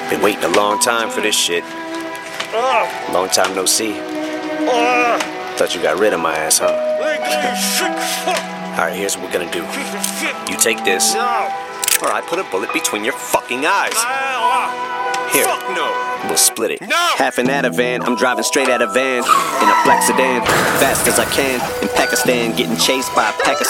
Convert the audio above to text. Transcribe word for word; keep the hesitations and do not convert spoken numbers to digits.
Been waiting a long time for this shit. Long time no see. Thought you got rid of my ass, huh? Alright, here's what we're gonna do. You take this, or I put a bullet between your fucking eyes. Here, fuck no. We'll split it. No! Half in Ativan, I'm driving straight out of van in a black sedan, fast as I can. In Pakistan, getting chased by a Pakistan.